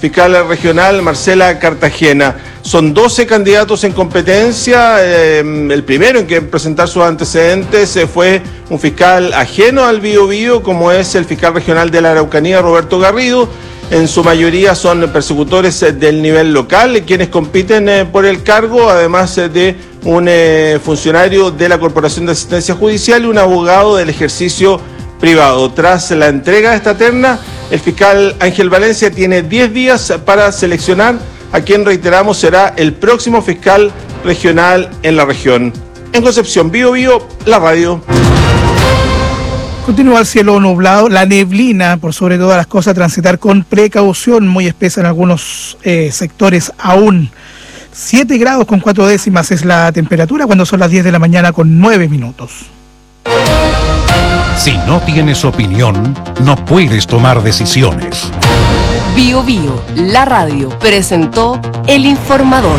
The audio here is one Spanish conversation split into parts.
fiscal regional Marcela Cartagena. Son 12 candidatos en competencia. El primero en que presentar sus antecedentes fue un fiscal ajeno al Biobío, como es el fiscal regional de la Araucanía, Roberto Garrido. En su mayoría son persecutores del nivel local quienes compiten por el cargo, además de un funcionario de la Corporación de Asistencia Judicial y un abogado del ejercicio privado. Tras la entrega de esta terna, el fiscal Ángel Valencia tiene 10 días para seleccionar a quien, reiteramos, será el próximo fiscal regional en la región. En Concepción, Biobío, la radio. Continúa el cielo nublado, la neblina, por sobre todas las cosas, transitar con precaución, muy espesa en algunos sectores aún. 7 grados con 4 décimas es la temperatura cuando son las 10 de la mañana con 9 minutos. Si no tienes opinión, no puedes tomar decisiones. Biobío, la radio, presentó El Informador.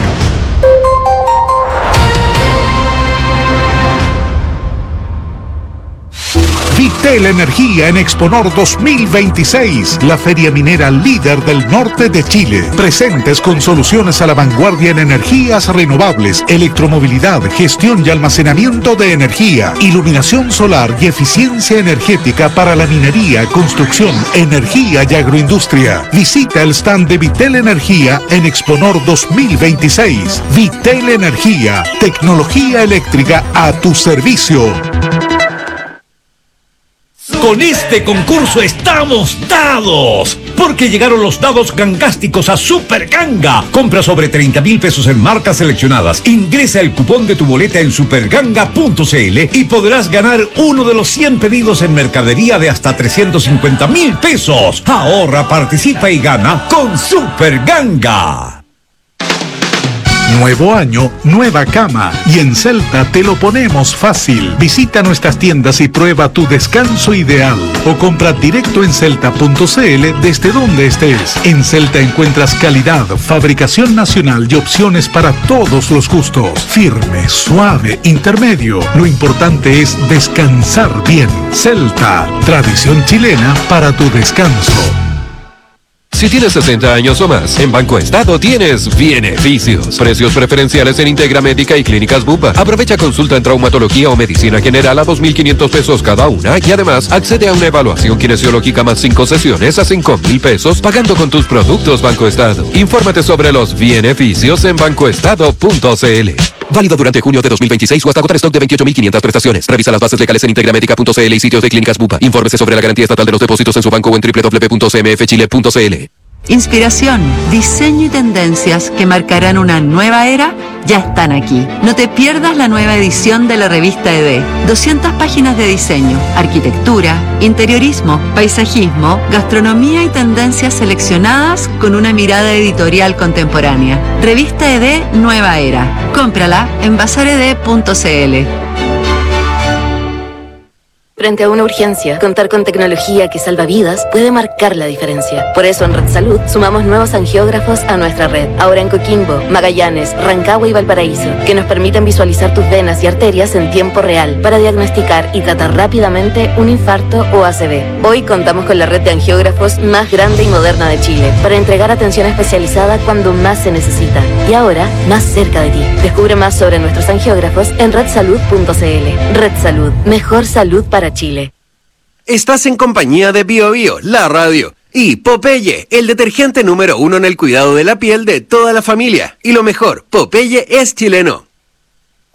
Vitel Energía en Exponor 2026, la feria minera líder del norte de Chile. Presentes con soluciones a la vanguardia en energías renovables, electromovilidad, gestión y almacenamiento de energía, iluminación solar y eficiencia energética para la minería, construcción, energía y agroindustria. Visita el stand de Vitel Energía en Exponor 2026. Vitel Energía, tecnología eléctrica a tu servicio. Con este concurso estamos dados, porque llegaron los dados gangásticos a Super Ganga. Compra sobre 30,000 pesos en marcas seleccionadas. Ingresa el cupón de tu boleta en superganga.cl y podrás ganar uno de los 100 pedidos en mercadería de hasta 350,000 pesos. Ahorra, participa y gana con Super Ganga. Nuevo año, nueva cama. Y en Celta te lo ponemos fácil. Visita nuestras tiendas y prueba tu descanso ideal. O compra directo en celta.cl desde donde estés. En Celta encuentras calidad, fabricación nacional y opciones para todos los gustos. Firme, suave, intermedio. Lo importante es descansar bien. Celta, tradición chilena para tu descanso. Si tienes 60 años o más, en Banco Estado tienes beneficios. Precios preferenciales en Integra Médica y Clínicas Bupa. Aprovecha consulta en traumatología o medicina general a 2.500 pesos cada una y además accede a una evaluación kinesiológica más 5 sesiones a 5.000 pesos pagando con tus productos Banco Estado. Infórmate sobre los beneficios en bancoestado.cl. Válido durante junio de 2026 o hasta agotar stock de 28.500 prestaciones. Revisa las bases legales en integramedica.cl y sitios de Clínicas Bupa. Infórmese sobre la garantía estatal de los depósitos en su banco o en www.cmfchile.cl. Inspiración, diseño y tendencias que marcarán una nueva era ya están aquí. No te pierdas la nueva edición de la revista ED. 200 páginas de diseño, arquitectura, interiorismo, paisajismo, gastronomía y tendencias seleccionadas con una mirada editorial contemporánea. Revista ED Nueva Era. Cómprala en bazared.cl. Frente a una urgencia, contar con tecnología que salva vidas puede marcar la diferencia. Por eso en Red Salud sumamos nuevos angiógrafos a nuestra red. Ahora en Coquimbo, Magallanes, Rancagua y Valparaíso, que nos permiten visualizar tus venas y arterias en tiempo real para diagnosticar y tratar rápidamente un infarto o ACV. Hoy contamos con la red de angiógrafos más grande y moderna de Chile para entregar atención especializada cuando más se necesita. Y ahora, más cerca de ti. Descubre más sobre nuestros angiógrafos en redsalud.cl. Red Salud, mejor salud para Chile. Estás en compañía de Biobío, la radio, y Popeye, el detergente número 1 en el cuidado de la piel de toda la familia. Y lo mejor, Popeye es chileno.